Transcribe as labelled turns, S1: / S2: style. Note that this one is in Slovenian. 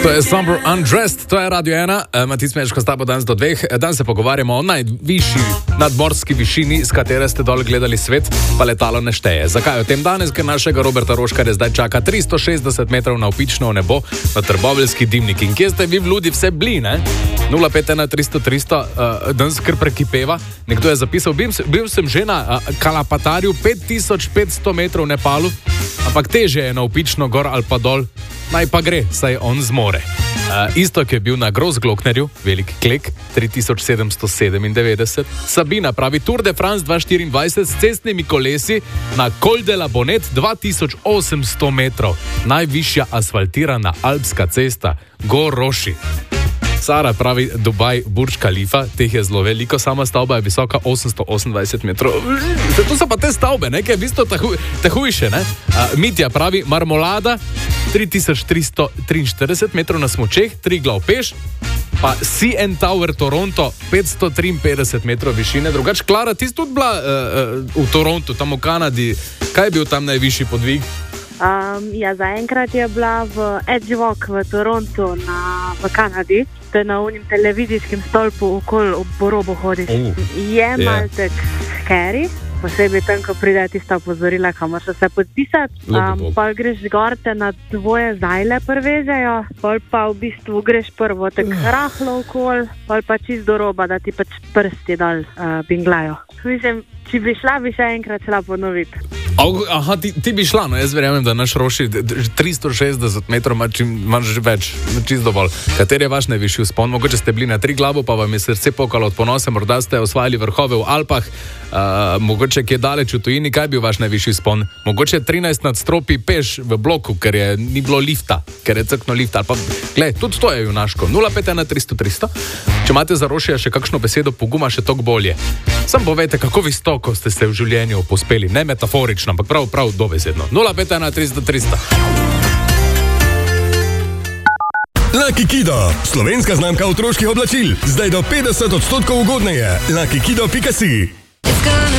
S1: To je Somber Undressed, to je Radio 1, Matic Meško s tabo danes do 2. Danes se pogovarjamo o najvišji nadmorski višini, s katere ste dol gledali svet, pa letalo ne šteje. Zakaj o tem danes? Ker našega Roberta Roškarja zdaj čaka 360 metrov navpično nebo v trboveljski dimnik. In kje ste vi v ludi vse bili, ne? 051 300 300, danes kar prekipeva. Nekdo je zapisal, bil sem že na Kalapatarju 5500 metrov v Nepalu, ampak teže je navpično gor ali pa dol. Naj pa gre, saj on zmore. Istok je bil na Großglocknerju, veliki klek, 3797. Sabina pravi Tour de France 2024 s cestnimi kolesi na Col de la Bonnet 2800 metrov. Najvišja asfaltirana alpska cesta, Goroši. Sara pravi Dubaj, Burj Khalifa, teh je zelo veliko, sama stavba je visoka 828 metrov. To so pa te stavbe, nekaj v bistvu hujše, ne? Mitja pravi Marmolada, 3343 metrov na smučeh, 3 glav peš, pa CN Tower Toronto, 553 metrov višine. Drugač, Klara, ti si tudi bila v Torontu, tam v Kanadi. Kaj je bil tam najvišji podvig?
S2: Ja, zaenkrat je bila v Edge Walk v Torontu v Kanadi. To je na unim televizijskem stolpu okoli po robu hodiš. Je malce scary, posebej tam, ko pride tista opozorila, kamor se podpisati. Pa greš gor, te na dvoje zajle prvežejo, pol pa v bistvu greš prvo tako rahlo okol, pol pa čist do roba, da ti pač prsti dol binglajo. Mislim, če bi šla, bi še enkrat šla ponoviti.
S1: Aha, ti bi šla, no jaz verjamem, da naš Roši 360 metrov imaš že več, čisto dovolj. Kateri je vaš najvišji vzpon? Mogoče ste bili na Triglavu, pa vam je srce pokalo od ponosa, morda ste osvajali vrhove v Alpah, mogoče kje daleč v tujini. Kaj je bil vaš najvišji vzpon? Mogoče 13 nadstropij peš v bloku, ker ni bilo lifta, ker je crkno lift, ali pa, glej, tudi to je junaško. 051 300 300. Če imate za Rošija še kakšno besedo poguma, še toliko bolje. Sam povejte, kako visoko ste se v življenju pospeli, ne metaforično, ampak prav dobesedno. 051 300 300.
S3: Lucky Kido, slovenska znamka otroških oblačil, zdaj do 50% ugodneje. luckykido.si